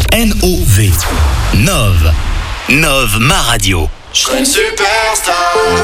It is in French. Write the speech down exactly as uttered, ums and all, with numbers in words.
N O V. Nove. Nove, ma radio. Je serai une superstar.